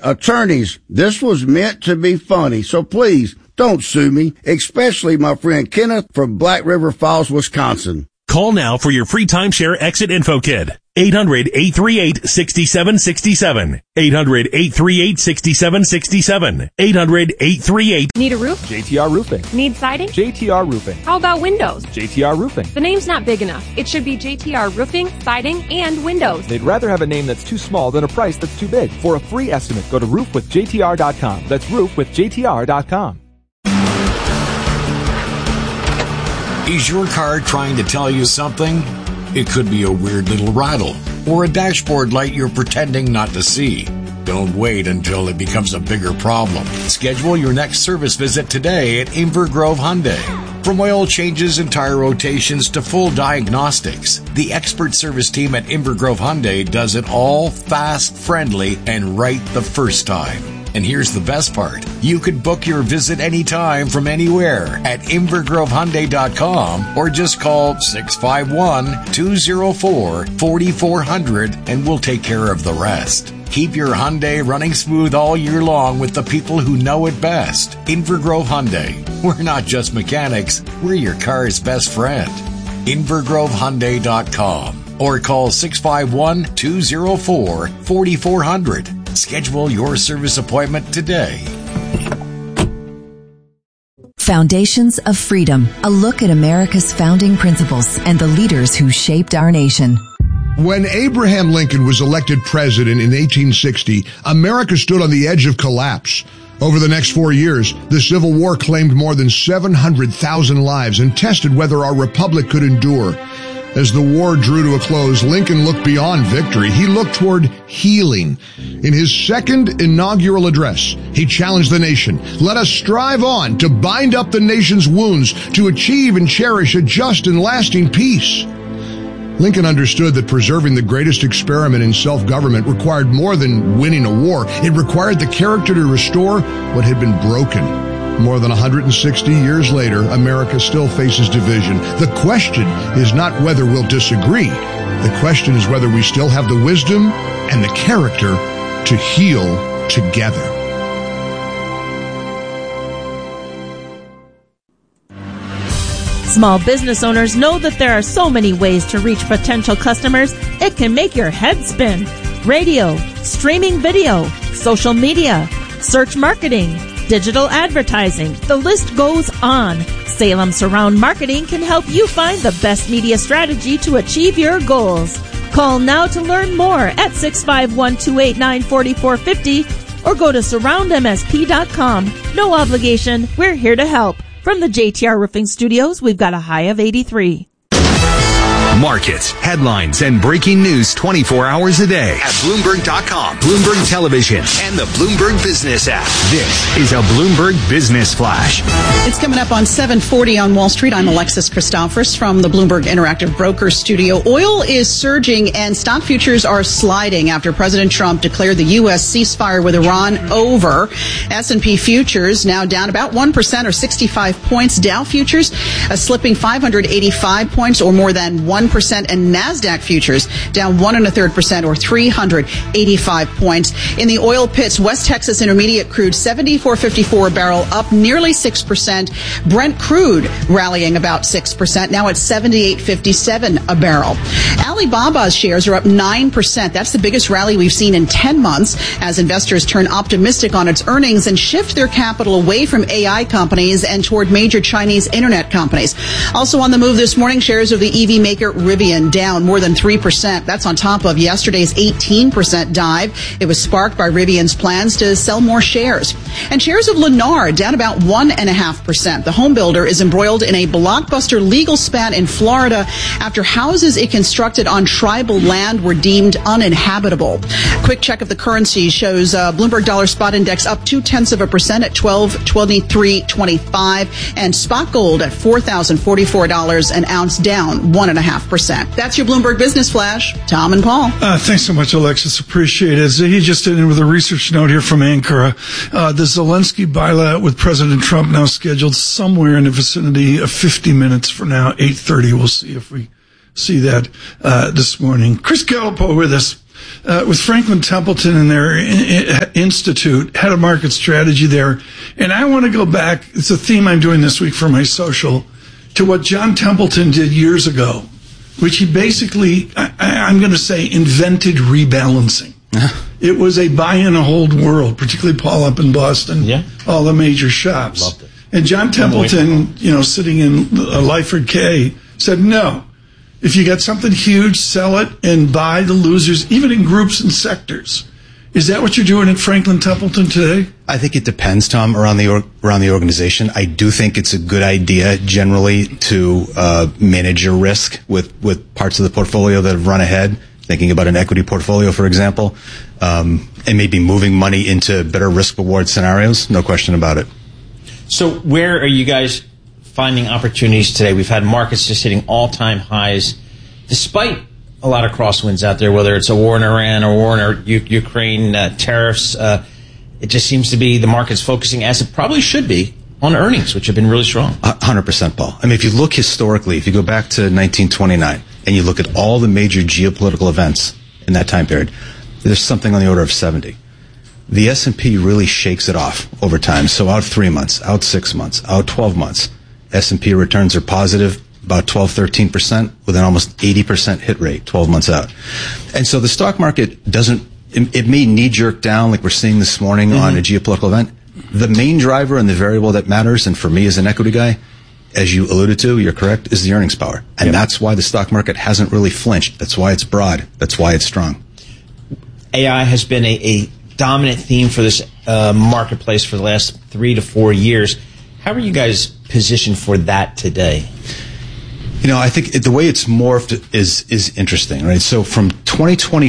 Attorneys, this was meant to be funny, so please don't sue me, especially my friend Kenneth from Black River Falls, Wisconsin. Call now for your free timeshare exit info kit. 800-838-6767. 800-838-6767. 800-838. Need a roof? JTR Roofing. Need siding? JTR Roofing. How about windows? JTR Roofing. The name's not big enough. It should be JTR Roofing, Siding, and Windows. They'd rather have a name that's too small than a price that's too big. For a free estimate, go to roofwithjtr.com. That's roofwithjtr.com. Is your car trying to tell you something? It could be a weird little rattle or a dashboard light you're pretending not to see. Don't wait until it becomes a bigger problem. Schedule your next service visit today at Inver Grove Hyundai. From oil changes and tire rotations to full diagnostics, the expert service team at Inver Grove Hyundai does it all fast, friendly, and right the first time. And here's the best part. You can book your visit anytime from anywhere at InvergroveHyundai.com or just call 651-204-4400 and we'll take care of the rest. Keep your Hyundai running smooth all year long with the people who know it best. Inver Grove Hyundai. We're not just mechanics, we're your car's best friend. InvergroveHyundai.com or call 651-204-4400. Schedule your service appointment today. Foundations of Freedom, a look at America's founding principles and the leaders who shaped our nation. When Abraham Lincoln was elected president in 1860, America stood on the edge of collapse. Over the next 4 years, the Civil War claimed more than 700,000 lives and tested whether our republic could endure. As the war drew to a close, Lincoln looked beyond victory. He looked toward healing. In his second inaugural address, he challenged the nation. Let us strive on to bind up the nation's wounds, to achieve and cherish a just and lasting peace. Lincoln understood that preserving the greatest experiment in self-government required more than winning a war. It required the character to restore what had been broken. More than 160 years later, America still faces division. The question is not whether we'll disagree. The question is whether we still have the wisdom and the character to heal together. Small business owners know that there are so many ways to reach potential customers, it can make your head spin. Radio, streaming video, social media, search marketing, digital advertising. The list goes on. Salem Surround Marketing can help you find the best media strategy to achieve your goals. Call now to learn more at 651-289-4450 or go to surroundmsp.com. No obligation. We're here to help. From the JTR Roofing Studios, we've got a high of 83. Markets, headlines, and breaking news 24 hours a day at Bloomberg.com, Bloomberg Television, and the Bloomberg Business app. This is a Bloomberg Business Flash. It's coming up on 7:40 on Wall Street. I'm Alexis Christophers from the Bloomberg Interactive Brokers Studio. Oil is surging and stock futures are sliding after President Trump declared the U.S. ceasefire with Iran over. S&P futures now down about 1% or 65 points. Dow futures slipping 585 points or more than 1%, and NASDAQ futures down 1 1/3% or 385 points. In the oil pits, West Texas Intermediate crude $74.54 a barrel, up nearly 6%. Brent crude rallying about 6%, now at $78.57 a barrel. Alibaba's shares are up 9%. That's the biggest rally we've seen in 10 months as investors turn optimistic on its earnings and shift their capital away from AI companies and toward major Chinese internet companies. Also on the move this morning, shares of the EV maker Rivian down more than 3%. That's on top of yesterday's 18% dive. It was sparked by Rivian's plans to sell more shares. And shares of Lennar down about 1.5%. The home builder is embroiled in a blockbuster legal spat in Florida after houses it constructed on tribal land were deemed uninhabitable. Quick check of the currency shows Bloomberg Dollar Spot Index up 0.2% at 1223.25, and spot gold at $4,044 an ounce, down 1.5%. That's your Bloomberg Business Flash. Tom and Paul. Thanks so much, Alexis. Appreciate it. He just did in with a research note here from Ankara. The Zelensky bilat with President Trump now scheduled somewhere in the vicinity of 50 minutes from now, 8:30. We'll see if we see that this morning. Chris Gallupo with us. with Franklin Templeton and their institute, head of market strategy there. And I want to go back. It's a theme I'm doing this week for my social, to what John Templeton did years ago, which he basically, I'm going to say, invented rebalancing. It was a buy and a hold world, particularly Paul up in Boston, all the major shops. Loved it. And John Templeton, sitting in Lyford K, said, no, if you got something huge, sell it and buy the losers, even in groups and sectors. Is that what you're doing at Franklin Templeton today? I think it depends, Tom, around the organization. I do think it's a good idea generally to manage your risk with parts of the portfolio that have run ahead. Thinking about an equity portfolio, for example, and maybe moving money into better risk-reward scenarios. No question about it. So where are you guys finding opportunities today? We've had markets just hitting all-time highs, despite a lot of crosswinds out there, whether it's a war in Iran or war in Ukraine, tariffs. It just seems to be the market's focusing, as it probably should be, on earnings, which have been really strong. 100%, Paul. I mean, if you look historically, if you go back to 1929 and you look at all the major geopolitical events in that time period, there's something on the order of 70. The S&P really shakes it off over time. So out 3 months, out 6 months, out 12 months, S&P returns are positive, about 12-13%, with an almost 80% hit rate 12 months out. And so the stock market doesn't, it may knee-jerk down like we're seeing this morning on a geopolitical event. The main driver and the variable that matters, and for me as an equity guy, as you alluded to, you're correct, is the earnings power. And that's why the stock market hasn't really flinched. That's why it's broad. That's why it's strong. AI has been a dominant theme for this marketplace for the last 3 to 4 years. How are you guys positioned for that today? I think the way it's morphed is interesting, right? So from 2020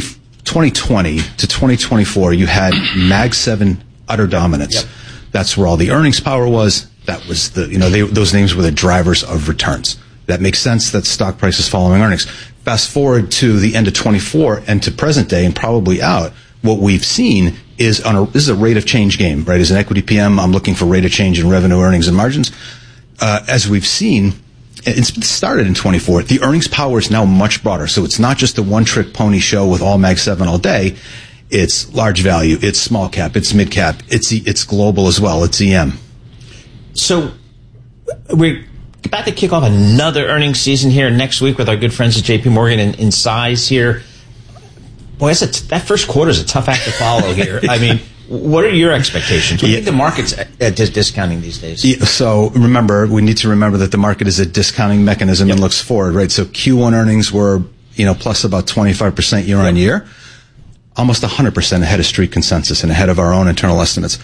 to 2024, you had Mag 7 utter dominance. Yep. That's where all the earnings power was. That was those names were the drivers of returns. That makes sense that stock prices following earnings. Fast forward to the end of 24 and to present day and probably out, what we've seen is this is a rate of change game, right? As an equity PM, I'm looking for rate of change in revenue, earnings, and margins. As we've seen, it started in 24. The earnings power is now much broader. So it's not just a one-trick pony show with all Mag 7 all day. It's large value, it's small cap, it's mid cap, it's global as well, it's EM. So we're about to kick off another earnings season here next week with our good friends at JP Morgan in size here. Boy, that first quarter is a tough act to follow here. I mean, what are your expectations? What do you think the market's discounting these days? Yeah, so we need to remember that the market is a discounting mechanism and looks forward, right? So Q1 earnings were, plus about 25% year on year. Almost 100% ahead of street consensus and ahead of our own internal estimates.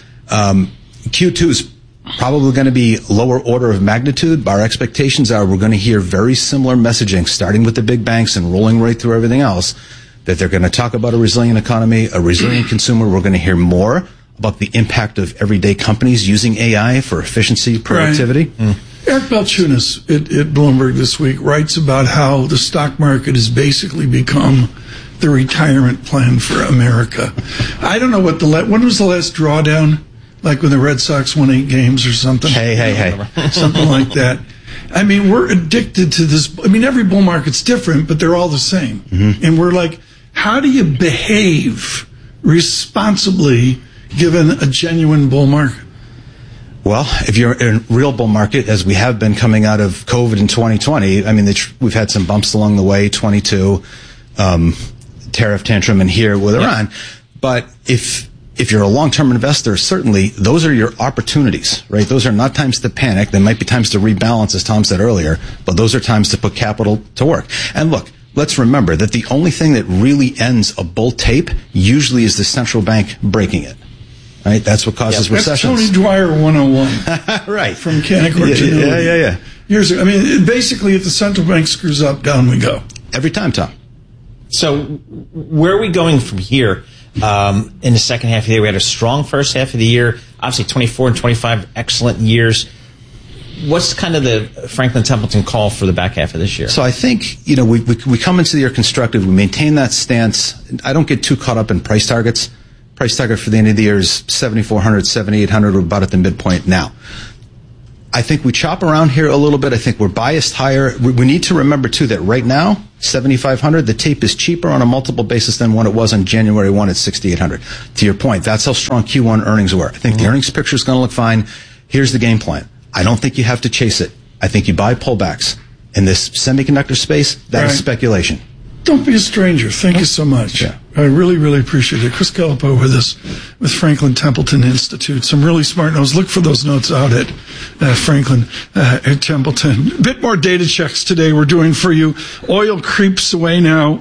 Q2 is probably going to be lower order of magnitude. Our expectations are we're going to hear very similar messaging, starting with the big banks and rolling right through everything else, that they're going to talk about a resilient economy, a resilient consumer. We're going to hear more about the impact of everyday companies using AI for efficiency, productivity. Right. Eric Balchunas at Bloomberg this week writes about how the stock market has basically become the retirement plan for America. I don't know when was the last drawdown? Like when the Red Sox won 8 games or something? Hey. Something like that. I mean, we're addicted to this. I mean, every bull market's different, but they're all the same. Mm-hmm. And we're like, how do you behave responsibly given a genuine bull market? Well, if you're in a real bull market, as we have been coming out of COVID in 2020, I mean, we've had some bumps along the way, 22, tariff tantrum, and here with Iran. But if you're a long-term investor, certainly those are your opportunities, right? Those are not times to panic. They might be times to rebalance, as Tom said earlier, but those are times to put capital to work. And look, let's remember that the only thing that really ends a bull tape usually is the central bank breaking it. Right? That's what causes recessions. That's Tony Dwyer 101. Right. From Canaccord Genuity. Yeah. Years ago. I mean, basically, if the central bank screws up, down we go. Every time, Tom. So where are we going from here? In the second half of the year, we had a strong first half of the year. Obviously, 24 and 25 excellent years. What's kind of the Franklin Templeton call for the back half of this year? So I think, we come into the year constructive. We maintain that stance. I don't get too caught up in price targets. Price target for the end of the year is 7,400, 7,800. We're about at the midpoint now. I think we chop around here a little bit. I think we're biased higher. We need to remember, too, that right now, $7,500. The tape is cheaper on a multiple basis than what it was on January 1 at $6,800. To your point, that's how strong Q1 earnings were. I think the earnings picture is going to look fine. Here's the game plan. I don't think you have to chase it. I think you buy pullbacks. In this semiconductor space, that is speculation. Don't be a stranger. Thank you so much. Yeah. I really, really appreciate it. Chris Gallipo with us with Franklin Templeton Institute. Some really smart notes. Look for those notes out at Franklin at Templeton. A bit more data checks today we're doing for you. Oil creeps away now.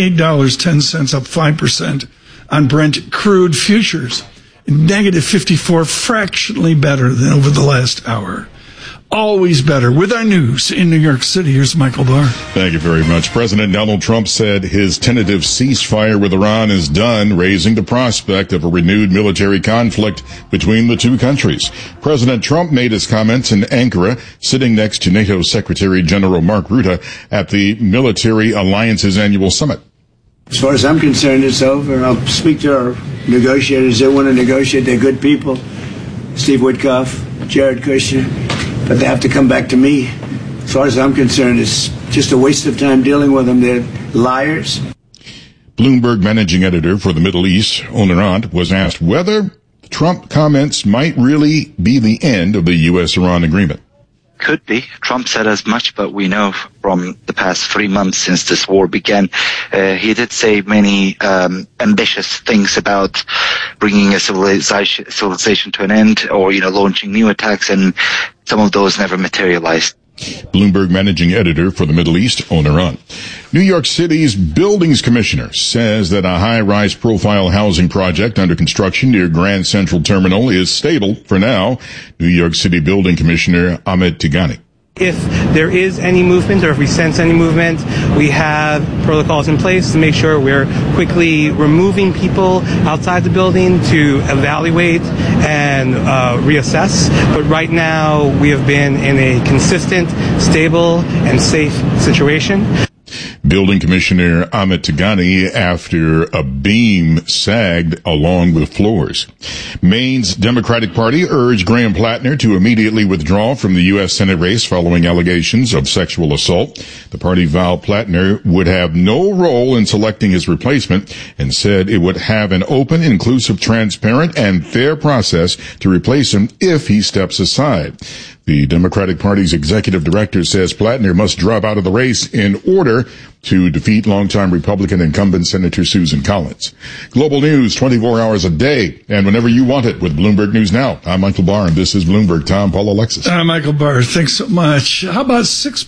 $78.10, up 5% on Brent crude futures. Negative 54, fractionally better than over the last hour. Always better. With our news in New York City, here's Michael Barr. Thank you very much. President Donald Trump said his tentative ceasefire with Iran is done, raising the prospect of a renewed military conflict between the two countries. President Trump made his comments in Ankara, sitting next to NATO Secretary General Mark Rutte at the Military Alliance's annual summit. As far as I'm concerned, it's over. I'll speak to our negotiators. They want to negotiate. They're good people. Steve Witkoff, Jared Kushner. But they have to come back to me. As far as I'm concerned, it's just a waste of time dealing with them. They're liars. Bloomberg managing editor for the Middle East, Onurant, was asked whether Trump comments might really be the end of the U.S.-Iran agreement. Could be. Trump said as much, but we know from the past 3 months since this war began, he did say many ambitious things about bringing a civilization to an end, or launching new attacks, and some of those never materialized. Bloomberg managing editor for the Middle East, Onurant. New York City's buildings commissioner says that a high-rise profile housing project under construction near Grand Central Terminal is stable for now. New York City building commissioner Amit Tigani. If there is any movement, or if we sense any movement, we have protocols in place to make sure we're quickly removing people outside the building to evaluate and reassess. But right now, we have been in a consistent, stable, and safe situation. Building Commissioner Amit Tigani after a beam sagged along with floors. Maine's Democratic Party urged Graham Plattner to immediately withdraw from the U.S. Senate race following allegations of sexual assault. The party vowed Plattner would have no role in selecting his replacement and said it would have an open, inclusive, transparent, and fair process to replace him if he steps aside. The Democratic Party's executive director says Plattner must drop out of the race in order to defeat longtime Republican incumbent Senator Susan Collins. Global news 24 hours a day and whenever you want it with Bloomberg News Now. I'm Michael Barr, and this is Bloomberg. Tom, Paul, Alexis. Michael Barr, thanks so much. How about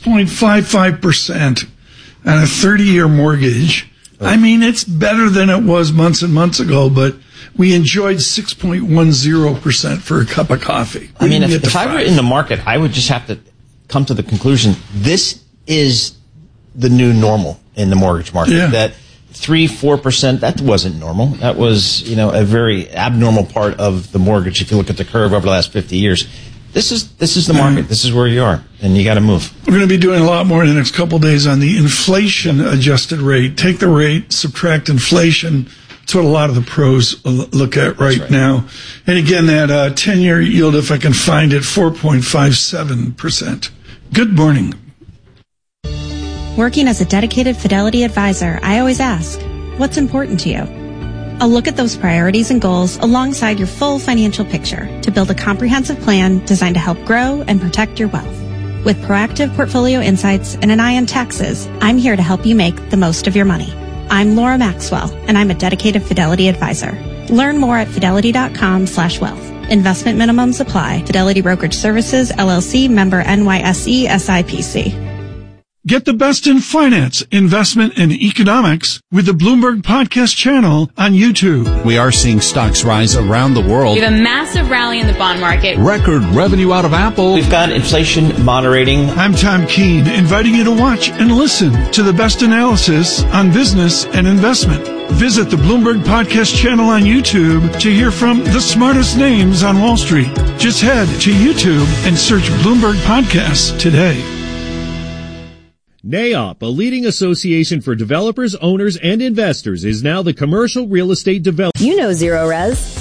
6.55% on a 30-year mortgage? I mean, it's better than it was months and months ago, but we enjoyed 6.10% for a cup of coffee. I mean, if I were in the market, I would just have to come to the conclusion this is the new normal in the mortgage market. Yeah. That 3-4%, that wasn't normal. That was, a very abnormal part of the mortgage. If you look at the curve over the last 50 years, this is the market. This is where you are, and you got to move. We're going to be doing a lot more in the next couple of days on the inflation-adjusted rate. Take the rate, subtract inflation. That's what a lot of the pros look at right now. And again, that 10-year yield, if I can find it, 4.57%. Good morning. Working as a dedicated Fidelity advisor, I always ask, what's important to you? I'll look at those priorities and goals alongside your full financial picture to build a comprehensive plan designed to help grow and protect your wealth. With proactive portfolio insights and an eye on taxes, I'm here to help you make the most of your money. I'm Laura Maxwell, and I'm a dedicated Fidelity advisor. Learn more at fidelity.com/wealth. Investment minimums apply. Fidelity Brokerage Services, LLC, member NYSE, SIPC. Get the best in finance, investment, and economics with the Bloomberg Podcast channel on YouTube. We are seeing stocks rise around the world. We have a massive rally in the bond market. Record revenue out of Apple. We've got inflation moderating. I'm Tom Keene, inviting you to watch and listen to the best analysis on business and investment. Visit the Bloomberg Podcast channel on YouTube to hear from the smartest names on Wall Street. Just head to YouTube and search Bloomberg Podcasts today. NAIOP, a leading association for developers, owners, and investors, is now the commercial real estate developer. You know Zero Res.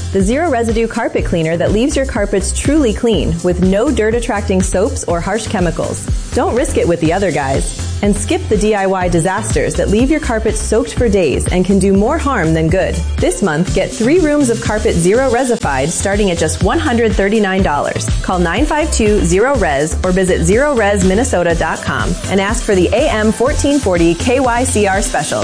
the zero residue carpet cleaner that leaves your carpets truly clean with no dirt attracting soaps or harsh chemicals. Don't risk it with the other guys. And skip the DIY disasters that leave your carpet soaked for days and can do more harm than good. This month, get 3 rooms of carpet Zero Resified starting at just $139. Call 952-0RES or visit ZeroResMinnesota.com and ask for the AM 1440 KYCR special.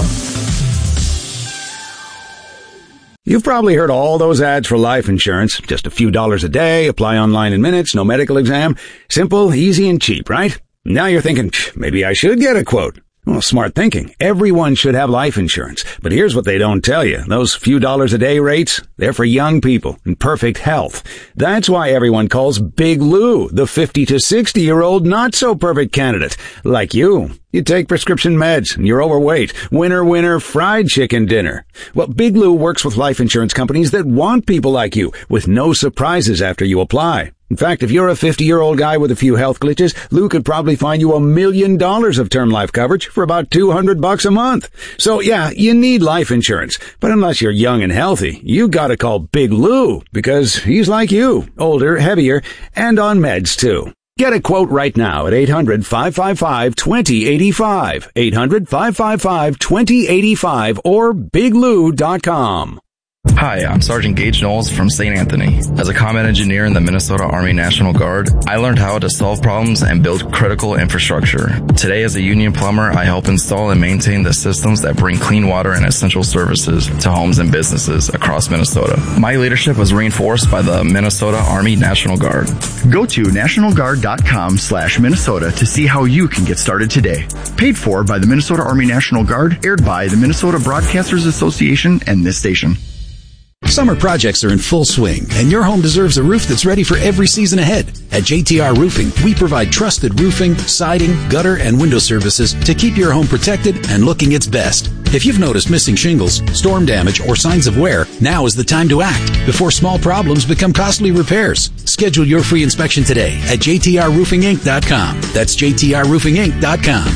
You've probably heard all those ads for life insurance. Just a few dollars a day, apply online in minutes, no medical exam. Simple, easy, and cheap, right? Now you're thinking, maybe I should get a quote. Well, smart thinking. Everyone should have life insurance. But here's what they don't tell you. Those few dollars a day rates, they're for young people in perfect health. That's why everyone calls Big Lou the 50 to 60-year-old not-so-perfect candidate. Like you. You take prescription meds, and you're overweight. Winner, fried chicken dinner. Well, Big Lou works with life insurance companies that want people like you, with no surprises after you apply. In fact, if you're a 50-year-old guy with a few health glitches, Lou could probably find you $1 million of term life coverage for about $200 a month. So yeah, you need life insurance. But unless you're young and healthy, you gotta call Big Lou, because he's like you, older, heavier, and on meds too. Get a quote right now at 800-555-2085, 800-555-2085, or biglou.com. Hi, I'm Sergeant Gage Knowles from St. Anthony. As a combat engineer in the Minnesota Army National Guard, I learned how to solve problems and build critical infrastructure. Today, as a union plumber, I help install and maintain the systems that bring clean water and essential services to homes and businesses across Minnesota. My leadership was reinforced by the Minnesota Army National Guard. Go to nationalguard.com/Minnesota to see how you can get started today. Paid for by the Minnesota Army National Guard, aired by the Minnesota Broadcasters Association and this station. Summer projects are in full swing, and your home deserves a roof that's ready for every season ahead. At JTR Roofing, we provide trusted roofing, siding, gutter, and window services to keep your home protected and looking its best. If you've noticed missing shingles, storm damage, or signs of wear, now is the time to act before small problems become costly repairs. Schedule your free inspection today at jtrroofinginc.com. That's jtrroofinginc.com.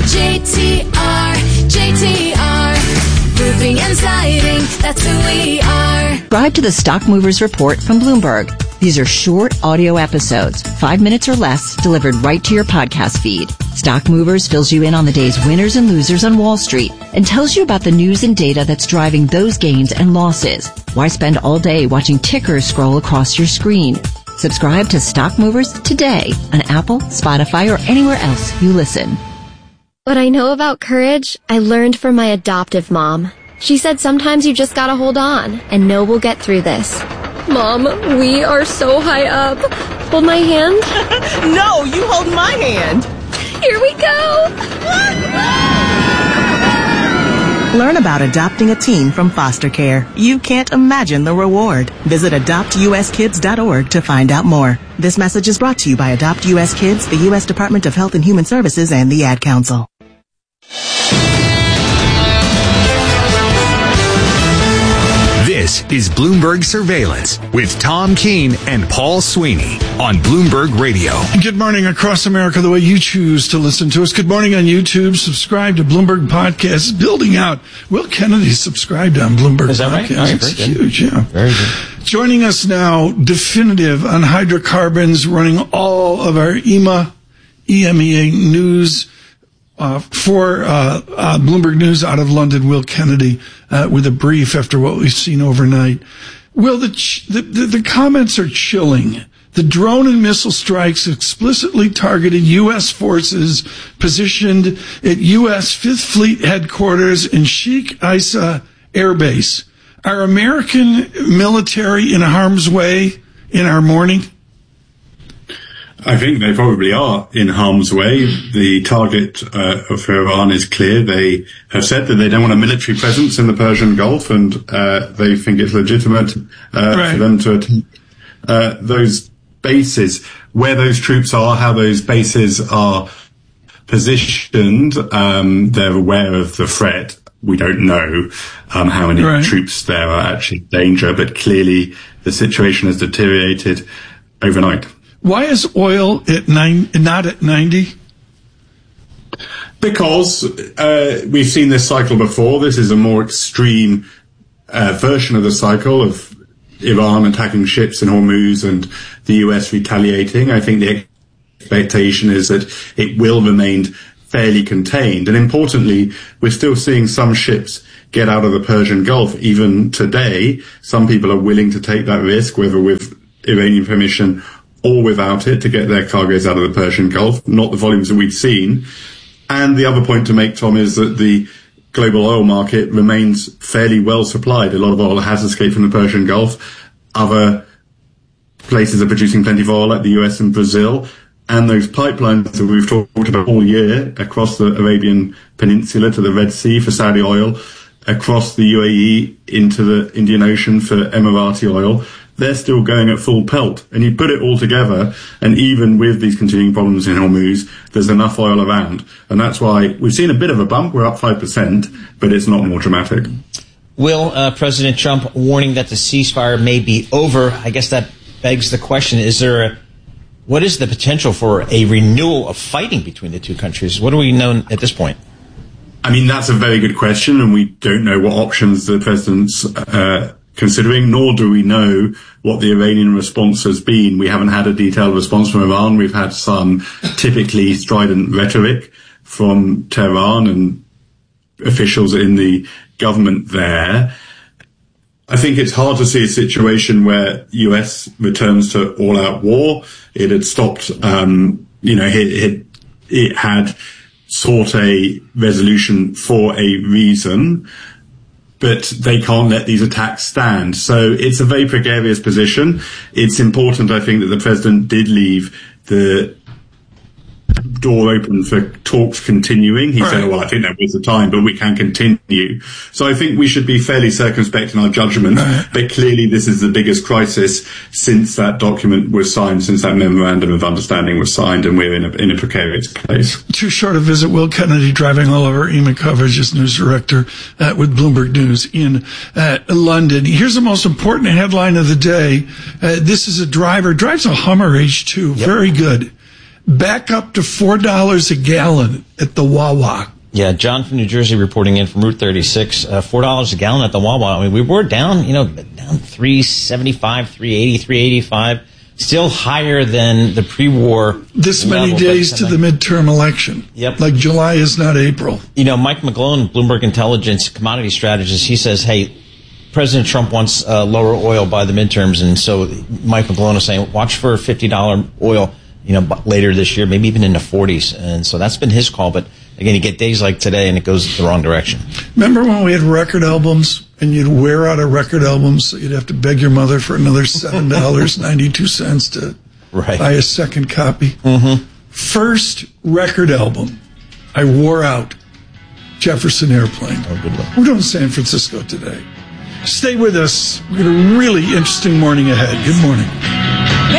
JTR, roofing and siding, that's who we are. Subscribe to the Stock Movers Report from Bloomberg. These are short audio episodes, 5 minutes or less, delivered right to your podcast feed. Stock Movers fills you in on the day's winners and losers on Wall Street and tells you about the news and data that's driving those gains and losses. Why spend all day watching tickers scroll across your screen? Subscribe to Stock Movers today on Apple, Spotify, or anywhere else you listen. What I know about courage, I learned from my adoptive mom. She said sometimes you just gotta hold on and know we'll get through this. Mom, we are so high up. Hold my hand. No, you hold my hand. Here we go. Learn about adopting a teen from foster care. You can't imagine the reward. Visit adoptuskids.org to find out more. This message is brought to you by Adopt U.S. Kids, the U.S. Department of Health and Human Services, and the Ad Council. This is Bloomberg Surveillance with Tom Keene and Paul Sweeney on Bloomberg Radio. Good morning across America, the way you choose to listen to us. Good morning on YouTube. Subscribe to Bloomberg Podcasts. Building out. Will Kennedy subscribed on Bloomberg Podcasts. Is that right? It's huge, yeah. Very good. Joining us now, Definitive on hydrocarbons, running all of our EMEA news for Bloomberg News out of London. Will Kennedy with a brief after what we've seen overnight. Will, the comments are chilling. The drone and missile strikes explicitly targeted U.S. forces positioned at U.S. Fifth Fleet headquarters in Sheikh Issa Air Base. Are American military in harm's way in our morning? I think they probably are in harm's way. The target for Iran is clear. They have said that they don't want a military presence in the Persian Gulf, and they think it's legitimate for them to attack those bases. Where those troops are, how those bases are positioned, they're aware of the threat. We don't know how many troops there are actually in danger, but clearly the situation has deteriorated overnight. Why is oil not at 90? Because we've seen this cycle before. This is a more extreme version of the cycle of Iran attacking ships in Hormuz and the US retaliating. I think the expectation is that it will remain fairly contained. And importantly, we're still seeing some ships get out of the Persian Gulf. Even today, some people are willing to take that risk, whether with Iranian permission or without it, to get their cargoes out of the Persian Gulf, not the volumes that we've seen. And the other point to make, Tom, is that the global oil market remains fairly well supplied. A lot of oil has escaped from the Persian Gulf. Other places are producing plenty of oil, like the US and Brazil. And those pipelines that we've talked about all year across the Arabian Peninsula to the Red Sea for Saudi oil, across the UAE into the Indian Ocean for Emirati oil, they're still going at full pelt. And you put it all together, and even with these continuing problems in Hormuz, there's enough oil around. And that's why we've seen a bit of a bump. We're up 5%, but it's not more dramatic. Will President Trump warning that the ceasefire may be over? I guess that begs the question, what is the potential for a renewal of fighting between the two countries? What do we know at this point? I mean, that's a very good question, and we don't know what options the president's considering, nor do we know what the Iranian response has been. We haven't had a detailed response from Iran. We've had some typically strident rhetoric from Tehran and officials in the government there. I think it's hard to see a situation where US returns to all-out war. It had stopped, it had sought a resolution for a reason, but they can't let these attacks stand. So it's a very precarious position. It's important, I think, that the president did leave the door open for talks continuing. He said, well, I think that was the time, but we can continue. So I think we should be fairly circumspect in our judgment, but clearly this is the biggest crisis since that document was signed, since that memorandum of understanding was signed, and we're in a precarious place. Too short to visit Will Kennedy, driving all of our EMA coverage as news director with Bloomberg News in London. Here's the most important headline of the day. This is a driver, drives a Hummer H2, very good. Back up to $4 a gallon at the Wawa. Yeah, John from New Jersey reporting in from Route 36. $4 a gallon at the Wawa. I mean, we were down, down $3.75, $3.80, $3.85. Still higher than the pre-war. This many days to the midterm election. Yep. Like July is not April. Mike McGlone, Bloomberg Intelligence commodity strategist, he says, hey, President Trump wants lower oil by the midterms. And so Mike McGlone is saying, watch for $50 oil, later this year, maybe even in the 40s. And so that's been his call. But again, you get days like today and it goes the wrong direction. Remember when we had record albums and you'd wear out a record album, so you'd have to beg your mother for another $7.92 to buy a second copy? Mm-hmm. First record album I wore out, Jefferson Airplane. Oh, good luck. We're doing San Francisco today. Stay with us. We've got a really interesting morning ahead. Good morning.